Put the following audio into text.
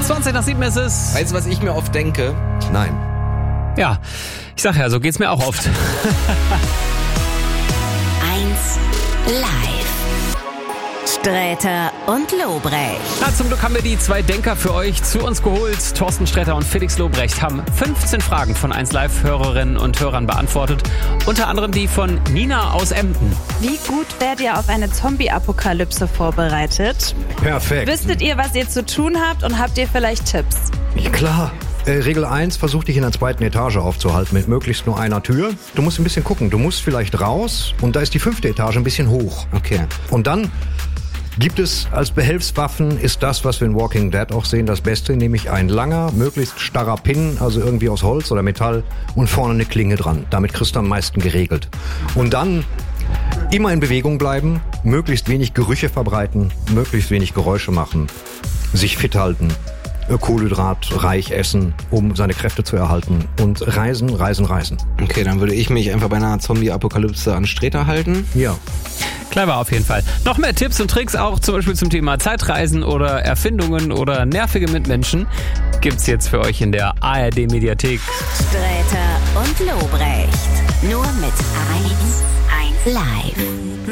20:07 ist es. Weißt du, was ich mir oft denke? Nein. Ja, ich sag ja, so geht's mir auch oft. 1 Live. Sträter und Lobrecht. Na, zum Glück haben wir die zwei Denker für euch zu uns geholt. Thorsten Sträter und Felix Lobrecht haben 15 Fragen von 1 Live-Hörerinnen und Hörern beantwortet. Unter anderem die von Nina aus Emden. Wie gut werdet ihr auf eine Zombie-Apokalypse vorbereitet? Perfekt. Wisstet ihr, was ihr zu tun habt und habt ihr vielleicht Tipps? Ja, klar. Regel 1, versuch dich in der 2. Etage aufzuhalten mit möglichst nur einer Tür. Du musst ein bisschen gucken. Du musst vielleicht raus und da ist die 5. Etage ein bisschen hoch. Okay. Und dann gibt es als Behelfswaffen, ist das, was wir in Walking Dead auch sehen, das Beste, nämlich ein langer, möglichst starrer Pin, also irgendwie aus Holz oder Metall und vorne eine Klinge dran. Damit kriegst du am meisten geregelt. Und dann immer in Bewegung bleiben, möglichst wenig Gerüche verbreiten, möglichst wenig Geräusche machen, sich fit halten, kohlenhydratreich essen, um seine Kräfte zu erhalten und reisen. Okay, dann würde ich mich einfach bei einer Zombie-Apokalypse an Sträter halten. Ja. Clever auf jeden Fall. Noch mehr Tipps und Tricks auch zum Beispiel zum Thema Zeitreisen oder Erfindungen oder nervige Mitmenschen gibt's jetzt für euch in der ARD-Mediathek. Sträter und Lobrecht. Nur mit 1 Live.